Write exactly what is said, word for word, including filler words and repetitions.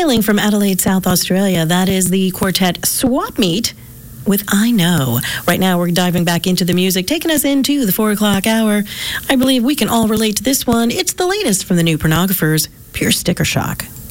Hailing from Adelaide, South Australia, that is the quartet Swap Meet with I Know. Right now, we're diving back into the music, taking us into the four o'clock hour. I believe we can all relate to this one. It's the latest from the new Pornographers, Pure Sticker Shock.